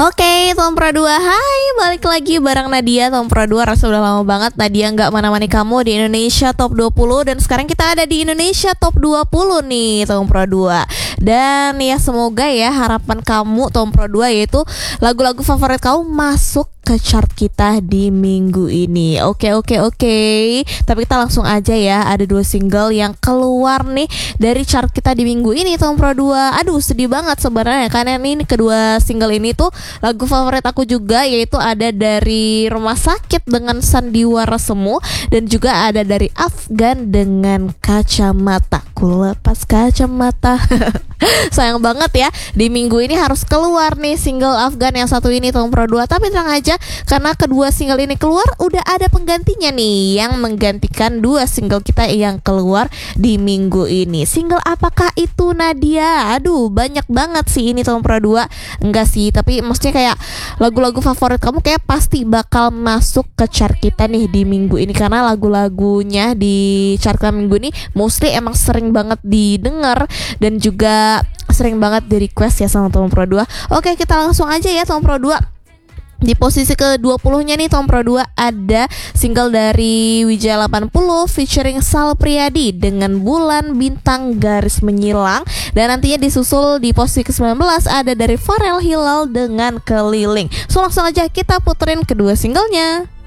Oke, Tom Pro 2, hai, balik lagi bareng Nadia. Tom Pro 2, rasa udah lama banget Nadia nggak mana-mani kamu di Indonesia Top 20. Dan sekarang kita ada di Indonesia Top 20 nih, Tom Pro 2. Dan ya semoga ya harapan kamu Tom Pro 2 yaitu lagu-lagu favorit kamu masuk ke chart kita di minggu ini. Oke. Tapi kita langsung aja ya, ada 2 single yang keluar nih dari chart kita di minggu ini, Tom Pro 2. Aduh, sedih banget sebenarnya karena ini kedua single ini tuh lagu favorit aku juga, yaitu ada dari Rumah Sakit dengan Sandiwara Semu dan juga ada dari Afgan dengan Kacamata. Ku lepas kacamata. Sayang banget ya, di minggu ini harus keluar nih single Afgan yang satu ini, Tom Pro 2. Tapi tenang aja, karena kedua single ini keluar udah ada penggantinya nih yang menggantikan 2 single kita yang keluar di minggu ini. Single apakah itu, Nadia? Aduh, banyak banget sih ini, Tom Pro 2. Enggak sih, tapi maksudnya kayak lagu-lagu favorit kamu kayak pasti bakal masuk ke chart kita nih di minggu ini, karena lagu-lagunya di chart kita minggu ini mostly emang sering banget didengar dan juga sering banget di request ya sama Tom Pro 2. Oke, kita langsung aja ya, Tom Pro 2. Di posisi ke-20-nya nih Tom Pro 2 ada single dari Wijaya 80 featuring Sal Priadi dengan Bulan Bintang Garis Menyilang. Dan nantinya disusul di posisi ke-19 ada dari Farel Hilal dengan Keliling. So langsung aja kita puterin kedua singlenya.